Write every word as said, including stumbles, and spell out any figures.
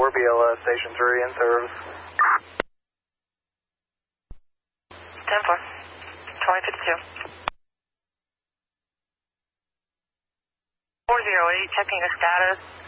four B L S Station three in service. ten four. twenty fifty-two. four zero eight, checking the status.